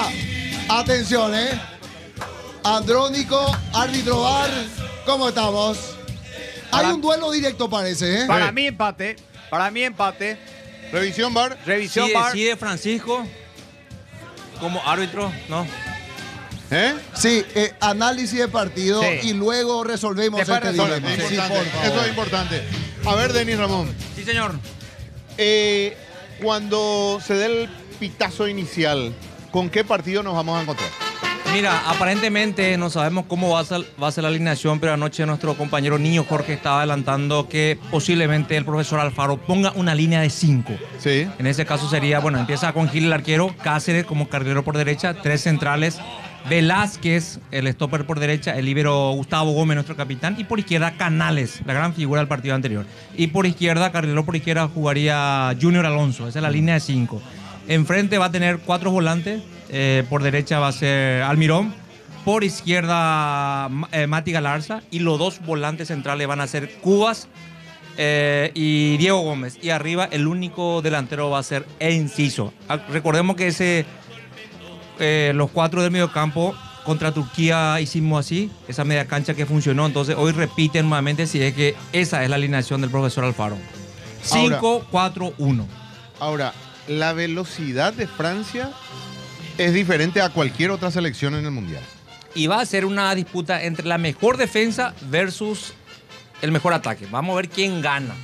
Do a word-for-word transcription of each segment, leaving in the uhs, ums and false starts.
Ya, atención, ¿eh? Andrónico, árbitro V A R, ¿cómo estamos? Hay Para- un duelo directo, parece, ¿eh? Para Sí. mí empate, para mí empate. Revisión V A R. Revisión Si V A R. decide Francisco como árbitro, no. ¿Eh? Sí, eh, análisis de partido Sí. y luego resolvemos Después este resuelve, dilema. Es Sí, importante, por favor. eso es importante. A ver, Denis Ramón. Sí, señor. Eh, cuando se dé el pitazo inicial, ¿con qué partido nos vamos a encontrar? Mira, aparentemente no sabemos cómo va a ser, va a ser la alineación, pero anoche nuestro compañero Niño Jorge estaba adelantando que posiblemente el profesor Alfaro ponga una línea de cinco. Sí. En ese caso sería, bueno, empieza con Gil el arquero, Cáceres como carrilero por derecha, tres centrales, Velázquez, el stopper por derecha, el líbero Gustavo Gómez, nuestro capitán, y por izquierda Canales, la gran figura del partido anterior. Y por izquierda, carrilero por izquierda, jugaría Junior Alonso, esa es la línea de cinco. Enfrente va a tener cuatro volantes, eh, por derecha va a ser Almirón, por izquierda eh, Mati Galarza, y los dos volantes centrales van a ser Cubas eh, y Diego Gómez. Y arriba el único delantero va a ser Enciso. Ah, recordemos que ese... Eh, los cuatro del mediocampo contra Turquía hicimos así, esa media cancha que funcionó, entonces hoy repiten nuevamente si es que esa es la alineación del profesor Alfaro. cinco cuatro uno. Ahora, la velocidad de Francia es diferente a cualquier otra selección en el Mundial. Y va a ser una disputa entre la mejor defensa versus el mejor ataque. Vamos a ver quién gana.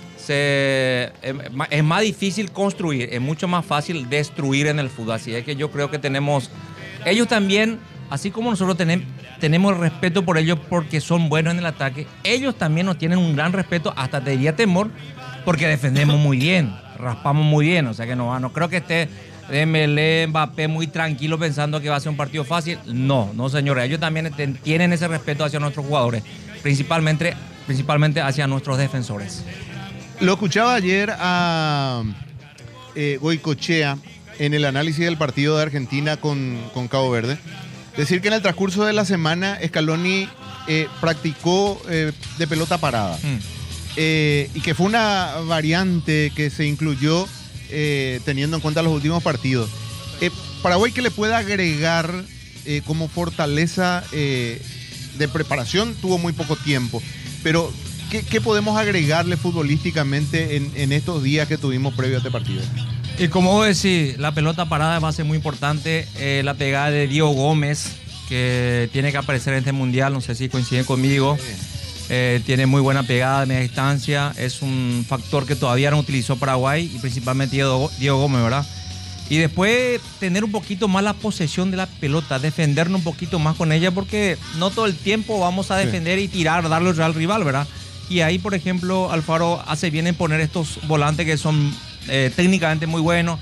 Se, es más difícil construir, es mucho más fácil destruir en el fútbol. Así es que yo creo que tenemos... Ellos también, así como nosotros tenem, tenemos respeto por ellos porque son buenos en el ataque, ellos también nos tienen un gran respeto, hasta te diría temor, porque defendemos muy bien, raspamos muy bien. O sea que no, no creo que esté Dembélé, Mbappé muy tranquilo pensando que va a ser un partido fácil. No, no señores, ellos también tienen ese respeto hacia nuestros jugadores, principalmente, principalmente hacia nuestros defensores. Lo escuchaba ayer a eh, Goicoechea en el análisis del partido de Argentina con, con Cabo Verde. Decir que en el transcurso de la semana Scaloni eh, practicó eh, de pelota parada. Mm. Eh, y que fue una variante que se incluyó eh, teniendo en cuenta los últimos partidos. Eh, Paraguay, que le pueda agregar eh, como fortaleza eh, de preparación, tuvo muy poco tiempo, pero ¿qué, qué podemos agregarle futbolísticamente en, en estos días que tuvimos previo a este partido? Y como vos decís, la pelota parada va a ser muy importante. Eh, la pegada de Diego Gómez, que tiene que aparecer en este mundial, no sé si coinciden conmigo. Eh, tiene muy buena pegada de media distancia. Es un factor que todavía no utilizó Paraguay, y principalmente Diego, Diego Gómez, ¿verdad? Y después tener un poquito más la posesión de la pelota, defendernos un poquito más con ella, porque no todo el tiempo vamos a defender sí. y tirar, darle al rival, ¿verdad? Y ahí, por ejemplo, Alfaro hace bien en poner estos volantes que son eh, técnicamente muy buenos.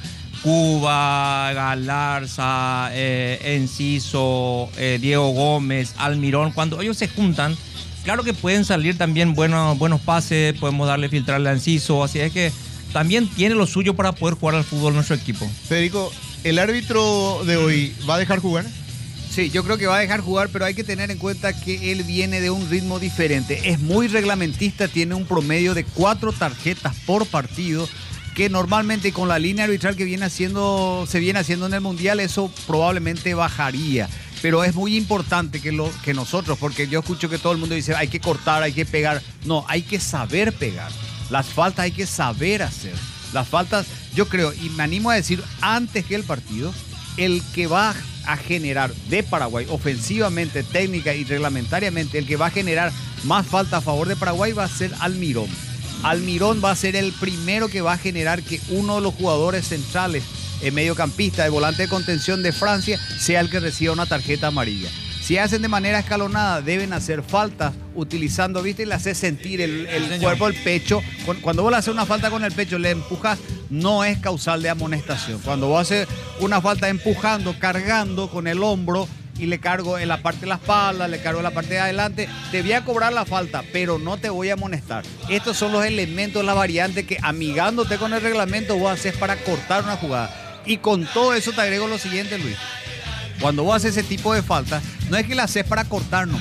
Cuba, Galarza, eh, Enciso, eh, Diego Gómez, Almirón. Cuando ellos se juntan, claro que pueden salir también buenos, buenos pases, podemos darle, filtrarle a Enciso. Así es que también tiene lo suyo para poder jugar al fútbol nuestro equipo. Federico, ¿el árbitro de hoy va a dejar jugar? Sí, yo creo que va a dejar jugar, pero hay que tener en cuenta que él viene de un ritmo diferente. Es muy reglamentista, tiene un promedio de cuatro tarjetas por partido, que normalmente con la línea arbitral que viene haciendo, se viene haciendo en el Mundial, eso probablemente bajaría. Pero es muy importante que, lo, que nosotros, porque yo escucho que todo el mundo dice hay que cortar, hay que pegar. No, hay que saber pegar. Las faltas hay que saber hacer. Las faltas, yo creo, y me animo a decir, antes que el partido, el que va a generar de Paraguay, ofensivamente, técnica y reglamentariamente, el que va a generar más falta a favor de Paraguay va a ser Almirón. Almirón va a ser el primero que va a generar que uno de los jugadores centrales, eh, mediocampista, de volante de contención de Francia, sea el que reciba una tarjeta amarilla. Si hacen de manera escalonada, deben hacer faltas utilizando, ¿viste? Y le hace sentir el, el cuerpo, el pecho. Cuando vos le haces una falta con el pecho, le empujas, no es causal de amonestación. Cuando vos haces una falta empujando, cargando con el hombro y le cargo en la parte de la espalda, le cargo en la parte de adelante, te voy a cobrar la falta, pero no te voy a amonestar. Estos son los elementos, la variante que amigándote con el reglamento vos haces para cortar una jugada. Y con todo eso te agrego lo siguiente, Luis. Cuando vos haces ese tipo de faltas, no es que la haces para cortar nomás,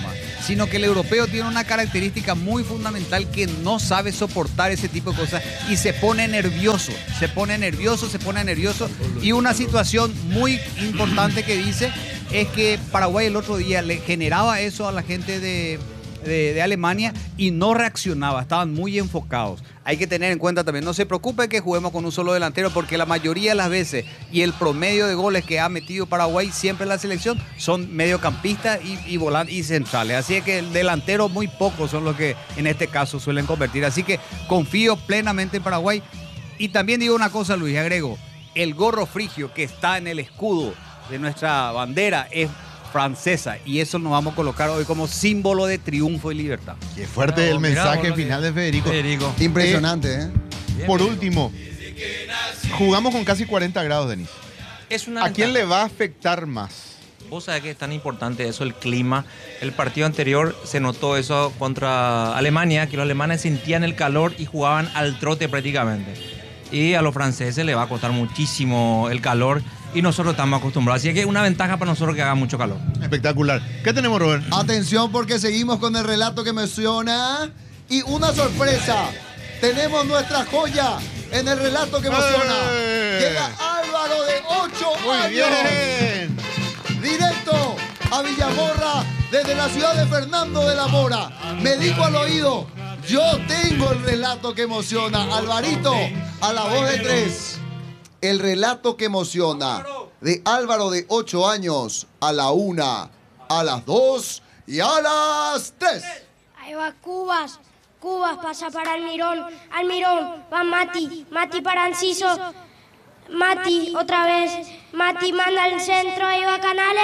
sino que el europeo tiene una característica muy fundamental que no sabe soportar ese tipo de cosas y se pone nervioso, se pone nervioso, se pone nervioso. Y una situación muy importante que dice es que Paraguay el otro día le generaba eso a la gente de... De, de Alemania y no reaccionaba, estaban muy enfocados. Hay que tener en cuenta también, no se preocupe que juguemos con un solo delantero, porque la mayoría de las veces y el promedio de goles que ha metido Paraguay siempre en la selección son mediocampistas y, y volantes y centrales. Así que el delantero muy pocos son los que en este caso suelen convertir. Así que confío plenamente en Paraguay. Y también digo una cosa, Luis, agrego, el gorro frigio que está en el escudo de nuestra bandera es francesa y eso nos vamos a colocar hoy como símbolo de triunfo y libertad. Qué fuerte Bravo, el mirá, mensaje boludo, final de Federico. Federico. Impresionante, ¿eh? Bien, Por Federico. último, jugamos con casi cuarenta grados, Denis. Es una ¿A quién ventaja. le va a afectar más? Vos sabés que es tan importante eso, el clima. El partido anterior se notó eso contra Alemania, que los alemanes sentían el calor y jugaban al trote prácticamente. Y a los franceses les va a costar muchísimo el calor y nosotros estamos acostumbrados. Así que es una ventaja para nosotros que haga mucho calor. Espectacular. ¿Qué tenemos, Robert? Atención porque seguimos con el relato que emociona y una sorpresa. Tenemos nuestra joya en el relato que emociona. ¡Eh! Llega Álvaro de ocho Muy años. bien. Directo a Villamorra desde la ciudad de Fernando de la Mora. Me dijo al oído, yo tengo el relato que emociona. Alvarito, a la voz de tres. El relato que emociona de Álvaro de ocho años a la una, a las dos y a las tres. Ahí va Cubas. Cubas pasa para Almirón. Almirón va Mati. Mati para Enciso. Mati otra vez. Mati manda al centro. Ahí va Canales.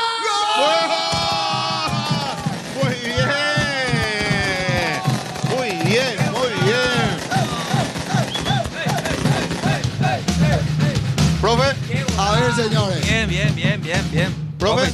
¡Gol! Muy bien. Muy bien, muy bien. Profe, A ver, señores. Bien, bien, bien, bien, bien. profe.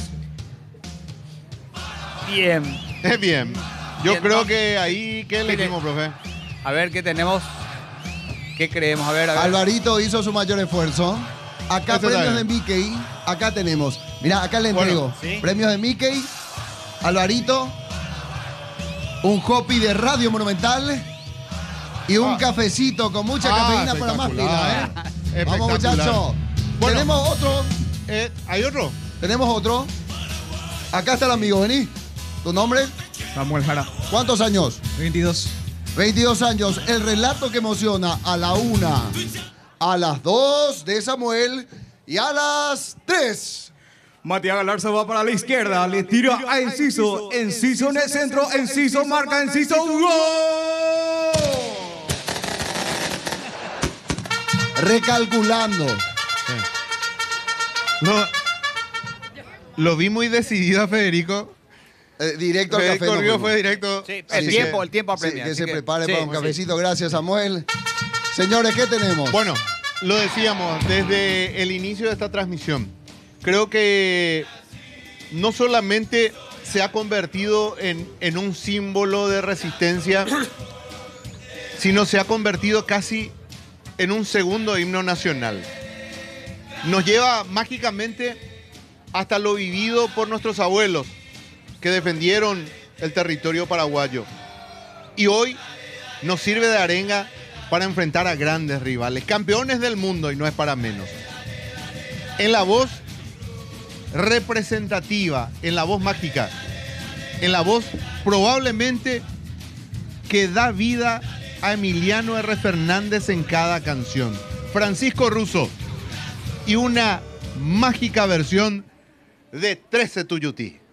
Bien. Es bien. Yo Bien, creo ¿no? que ahí, ¿qué le Mire. dijimos, profe? A ver qué tenemos. ¿Qué creemos? A ver, a ver. Alvarito hizo su mayor esfuerzo. Acá Este premios de también. Mickey. Acá tenemos. Mirá, acá le Bueno, entrego. sí. Premios de Mickey. Alvarito. Un hoppy de Radio Monumental. Y un Ah. cafecito con mucha Ah, cafeína para más pila, ¿eh? espectacular. Vamos, muchachos. Bueno. Tenemos otro. Eh, ¿Hay otro? Tenemos otro. Acá está el amigo, vení. ¿Tu nombre? Samuel Jara, ¿Cuántos años? veintidós. veintidós años. El relato que emociona a la una, a las dos de Samuel y a las tres. Matías Galarza va para la izquierda, le tira a Enciso. Enciso en el centro, Enciso marca, Enciso. ¡Gol! Recalculando. Lo, lo vi muy decidido a Federico. Eh, directo al Federico café. Río nos fue fuimos. directo. Sí, Así el que- tiempo, el tiempo Sí, apremia. que así se prepare sí, para un sí. cafecito. Gracias, Samuel. Señores, ¿qué tenemos? Bueno, lo decíamos desde el inicio de esta transmisión. Creo que no solamente se ha convertido en, en un símbolo de resistencia, sino se ha convertido casi en un segundo himno nacional. Nos lleva mágicamente hasta lo vivido por nuestros abuelos que defendieron el territorio paraguayo. Y hoy nos sirve de arenga para enfrentar a grandes rivales, campeones del mundo, y no es para menos. En la voz representativa, en la voz mágica, en la voz probablemente que da vida a Emiliano R. Fernández en cada canción. Francisco Russo y una mágica versión de trece Tuyutí.